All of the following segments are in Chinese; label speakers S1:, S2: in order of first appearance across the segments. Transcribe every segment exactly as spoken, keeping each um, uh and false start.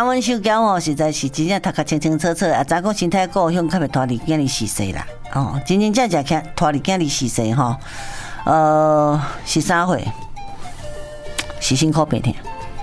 S1: 阮手脚哦，实在是真正读较清清楚楚，啊，知讲身体够向，较袂拖伫囝哩逝世啦。哦，真真正正看拖伫囝哩逝世吼，呃，十三岁是辛苦白疼，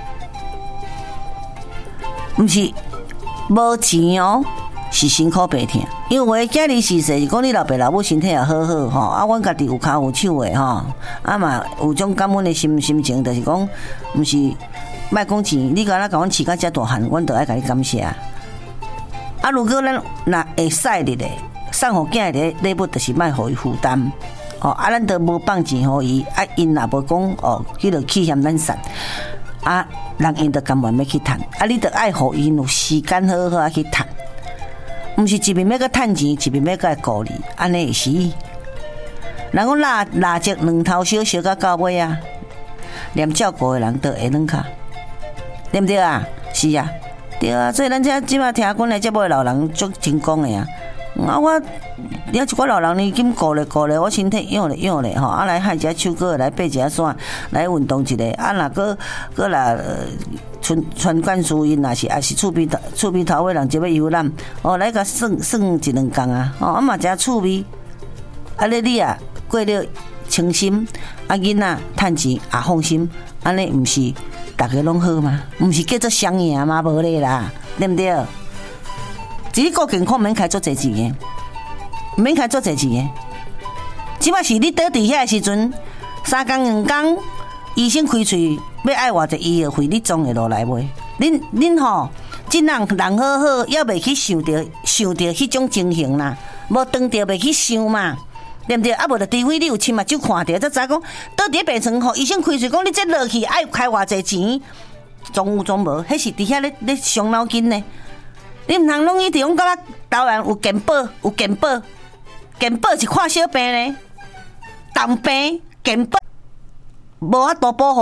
S1: 毋是无钱哦。是辛苦白疼，因为我囝儿逝世是讲你老爸老母身体也好好吼，啊，阮家己有骹有手的吼，啊嘛有种感恩的心心情，就是讲，毋是莫讲钱，你敢若甲阮饲到遮大汉，阮都爱甲你感谢。啊，如果咱若会使的咧，送互囝的礼物，就是莫互伊负担，哦，啊，咱都无放钱互伊，啊，因若无讲哦，迄落去嫌咱善，啊，人因都甘愿要去趁，啊，你都爱互伊有时间好好啊去趁。毋是一边要个趁钱，一边要个顾你，安尼会死。人讲蜡蜡烛两头烧，烧到到尾啊，连照顾的人都会软卡，对不对啊？是啊，对啊。所以咱这即摆听讲咧，这尾老人足成功的啊。啊，我了一寡老人已经顾咧顾咧，我身体用咧用咧吼，啊来喊一下手哥来爬一下山，来运动一下，啊若个个啦。穿穿管输因也是也是厝边厝边头尾人就要游览，哦来甲算算一两工啊，哦啊嘛真趣味，啊咧你啊过了清心，啊囡仔趁钱也放心，安尼毋是大家拢好吗？毋是叫做双赢吗？无咧啦，对不对？自己顾健康免开做侪钱的，免开做侪钱的，即摆是你倒伫遐时阵，三工两工，医生开喙。要爱偌济医药费，你总会落来袂？恁恁吼，即人人好好，也袂去想着想着迄种情形啦，无当着袂去想嘛，对不对？啊，无就除非你有亲目睭看着，才知讲倒伫病床吼，医生开喙讲你这落去爱开偌济钱，总有总无，迄是伫遐咧咧伤脑筋呢。你毋通拢一直讲到台湾有健保，有健保，健保是看小病呢，重病健保无法度保护。